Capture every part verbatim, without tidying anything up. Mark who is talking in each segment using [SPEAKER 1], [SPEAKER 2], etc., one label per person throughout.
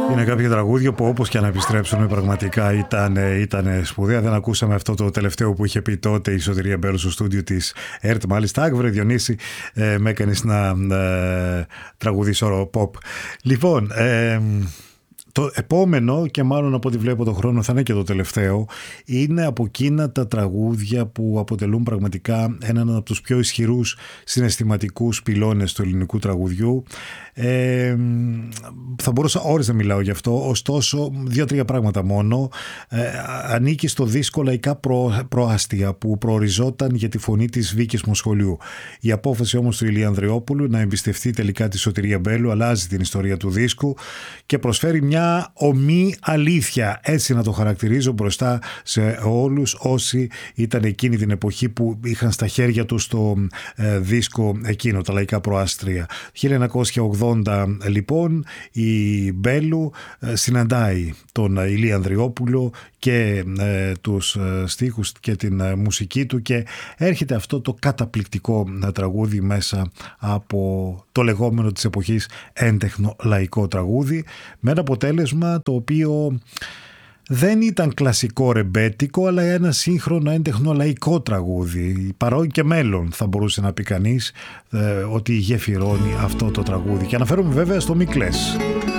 [SPEAKER 1] Είναι κάποια τραγούδια που όπως και αν επιστρέψουν πραγματικά ήταν, ήταν σπουδαία. Δεν ακούσαμε αυτό το τελευταίο που είχε πει τότε η Σωτηρία Μπέλου στο στούντιο της ΕΡΤ. Μάλιστα, άκβρε Διονύση, ε, με έκανες να ε, τραγουδήσω pop. Λοιπόν, ε, το επόμενο, και μάλλον από ό,τι βλέπω το χρόνο θα είναι και το τελευταίο, είναι από εκείνα τα τραγούδια που αποτελούν πραγματικά έναν από τους πιο ισχυρούς συναισθηματικούς πυλώνες του ελληνικού τραγουδιού. Ε, θα μπορούσα ώρες να μιλάω γι' αυτό, ωστόσο δύο-τρία πράγματα μόνο. Ε, ανήκει στο δίσκο Λαϊκά προ, Προάστια που προοριζόταν για τη φωνή της Βίκης Μοσχολιού. Η απόφαση όμως του Ηλία Ανδριόπουλου να εμπιστευτεί τελικά τη Σωτηρία Μπέλου αλλάζει την ιστορία του δίσκου και προσφέρει μια ομή αλήθεια, έτσι να το χαρακτηρίζω, μπροστά σε όλους όσοι ήταν εκείνη την εποχή που είχαν στα χέρια τους το ε, δίσκο εκείνο, τα Λαϊκά Προάστρια. χίλια εννιακόσια ογδόντα λοιπόν η Μπέλου ε, συναντάει τον Ηλία Ανδριόπουλο και ε, τους ε, στίχους και την ε, μουσική του και έρχεται αυτό το καταπληκτικό ε, τραγούδι μέσα από το λεγόμενο της εποχής έντεχνο λαϊκό τραγούδι, με ένα αποτέλεσμα το οποίο δεν ήταν κλασικό ρεμπέτικο, αλλά ένα σύγχρονο έντεχνο λαϊκό τραγούδι. Παρόν και μέλλον θα μπορούσε να πει κανείς ε, ότι γεφυρώνει αυτό το τραγούδι. Και αναφέρομαι βέβαια στο Μη κλαις.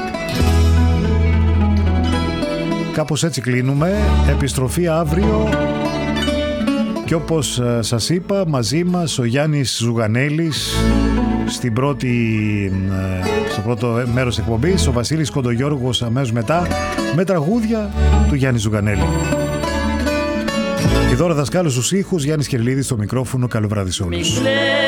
[SPEAKER 1] Κάπως έτσι κλείνουμε. Επιστροφή αύριο. Και όπως σας είπα, μαζί μας ο Γιάννης Ζουγανέλης στην πρώτη, στο πρώτο μέρος εκπομπής, ο Βασίλης Κοντογιώργος αμέσως μετά με τραγούδια του Γιάννη Ζουγανέλη. Η Δώρα Δασκάλου στους ήχους, Γιάννης Κυρλίδης στο μικρόφωνο. Καλό βράδυ σε όλους.